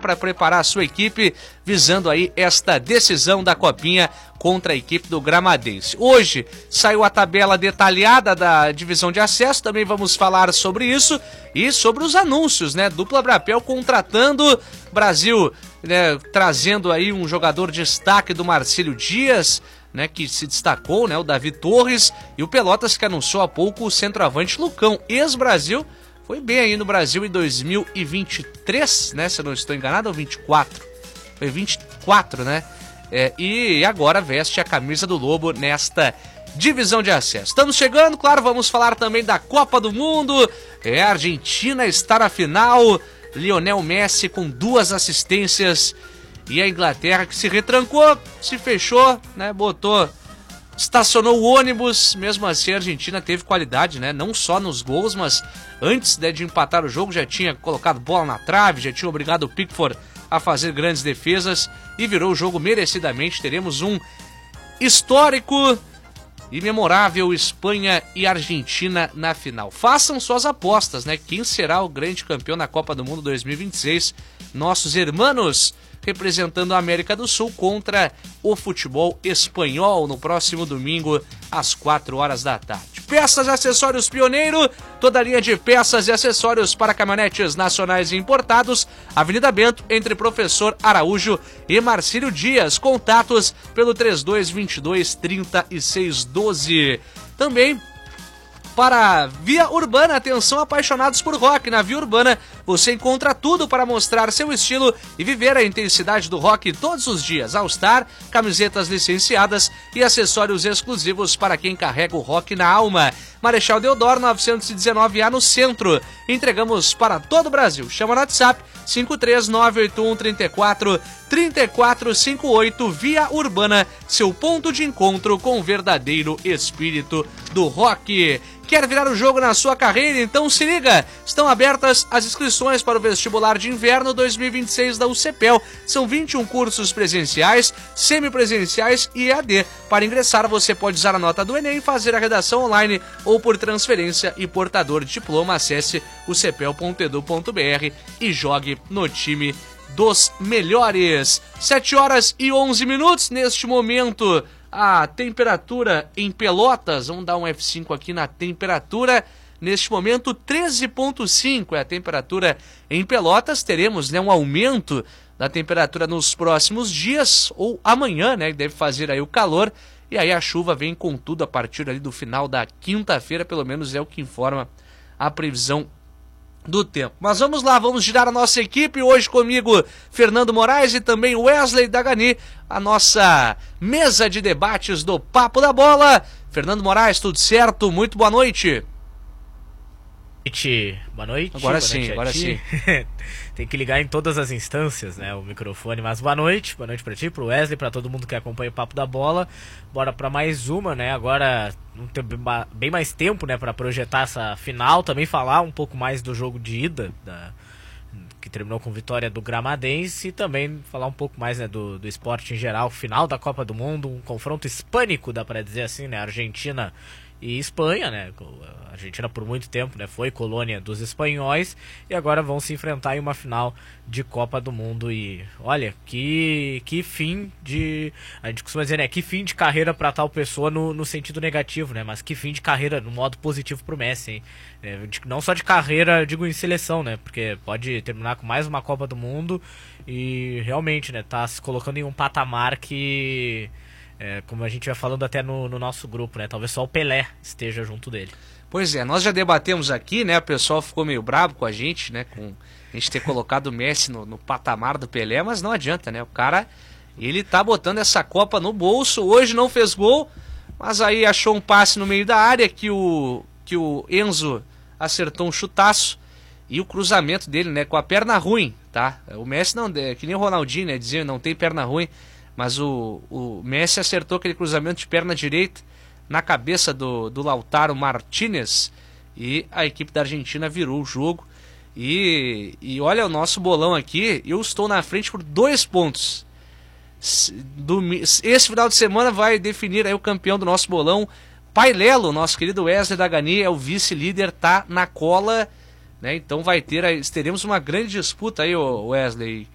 para preparar a sua equipe, visando aí esta decisão da Copinha contra a equipe do Gramadense. Hoje saiu a tabela detalhada da divisão de acesso, também vamos falar sobre isso e sobre os anúncios, né? Dupla Brapel contratando, Brasil, né, trazendo aí um jogador de destaque do Marcílio Dias, né, que se destacou, né, o Davi Torres, e o Pelotas que anunciou há pouco o centroavante Lucão, ex-Brasil, foi bem aí no Brasil em 2023, né, se eu não estou enganado, ou 24? Foi 24, né? E agora veste a camisa do Lobo nesta divisão de acesso. Estamos chegando, claro, vamos falar também da Copa do Mundo. A Argentina está na final, Lionel Messi com 2 assistências, e a Inglaterra que se retrancou, se fechou, né, estacionou o ônibus. Mesmo assim a Argentina teve qualidade, né, não só nos gols, mas antes, né, de empatar o jogo já tinha colocado bola na trave, já tinha obrigado o Pickford a fazer grandes defesas e virou o jogo merecidamente. Teremos um histórico e memorável Espanha e Argentina na final. Façam suas apostas, né? Quem será o grande campeão na Copa do Mundo 2026? Nossos irmãos representando a América do Sul contra o futebol espanhol no próximo domingo às 4 horas da tarde. Peças e acessórios Pioneiro, toda a linha de peças e acessórios para caminhonetes nacionais e importados, Avenida Bento, entre Professor Araújo e Marcílio Dias. Contatos pelo 3222-3612. Também para Via Urbana, atenção apaixonados por rock. Na Via Urbana você encontra tudo para mostrar seu estilo e viver a intensidade do rock todos os dias. All Star, camisetas licenciadas e acessórios exclusivos para quem carrega o rock na alma. Marechal Deodoro 919A no centro. Entregamos para todo o Brasil. Chama no WhatsApp 53981343458. Via Urbana, seu ponto de encontro com o verdadeiro espírito do rock. Quer virar o jogo na sua carreira? Então se liga! Estão abertas as inscrições para o vestibular de inverno 2026 da UCPEL. São 21 cursos presenciais, semipresenciais e EAD. Para ingressar, você pode usar a nota do Enem, fazer a redação online ou por transferência, e portador de diploma, acesse ucpel.edu.br e jogue no time dos melhores. 7 horas e 11 minutos neste momento. A temperatura em Pelotas, vamos dar um F5 aqui na temperatura, neste momento 13,5 é a temperatura em Pelotas. Teremos, né, um aumento da temperatura nos próximos dias, ou amanhã, né, deve fazer aí o calor, e aí a chuva vem com tudo a partir ali do final da quinta-feira, pelo menos é o que informa a previsão do tempo. Mas vamos lá, vamos girar a nossa equipe. Hoje comigo Fernando Moraes e também Wesley Dagani, a nossa mesa de debates do Papo da Bola. Fernando Moraes, tudo certo? Muito boa noite. Boa noite. Agora boa sim, noite agora sim. Tem que ligar em todas as instâncias, né, o microfone. Mas boa noite pra ti, pro Wesley, pra todo mundo que acompanha o Papo da Bola. Bora pra mais uma, né, agora não tem bem mais tempo, né, pra projetar essa final. Também falar um pouco mais do jogo de ida, que terminou com vitória do Gramadense, e também falar um pouco mais, né, do esporte em geral, final da Copa do Mundo, um confronto hispânico, dá pra dizer assim, né, Argentina e Espanha, né? A Argentina por muito tempo, né, foi colônia dos espanhóis, e agora vão se enfrentar em uma final de Copa do Mundo. E olha, que fim de... A gente costuma dizer, né, que fim de carreira para tal pessoa no sentido negativo, né, mas que fim de carreira no modo positivo pro Messi, hein? Não só de carreira, digo, em seleção, né, porque pode terminar com mais uma Copa do Mundo e realmente, né, tá se colocando em um patamar que... como a gente vai falando até no nosso grupo, né? Talvez só o Pelé esteja junto dele. Pois é, nós já debatemos aqui, né? O pessoal ficou meio bravo com a gente, né? Com a gente ter colocado o Messi no patamar do Pelé, mas não adianta, né? O cara, ele tá botando essa Copa no bolso. Hoje não fez gol, mas aí achou um passe no meio da área que o Enzo acertou um chutaço, e o cruzamento dele, né? Com a perna ruim, tá? O Messi não, que nem o Ronaldinho, né? Dizia, não tem perna ruim. Mas o Messi acertou aquele cruzamento de perna direita na cabeça do Lautaro Martínez, e a equipe da Argentina virou o jogo. E olha o nosso bolão aqui, eu estou na frente por 2 pontos. Esse final de semana vai definir aí o campeão do nosso bolão. Pailelo, nosso querido Wesley Dagani, é o vice-líder, tá na cola, né? Então teremos uma grande disputa aí, Wesley.